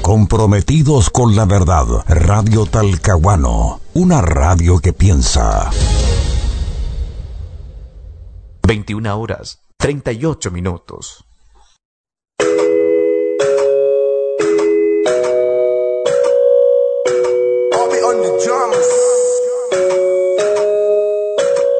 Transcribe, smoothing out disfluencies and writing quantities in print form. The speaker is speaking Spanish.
Comprometidos con la verdad. Radio Talcahuano, una radio que piensa. 21 horas, 38 minutos.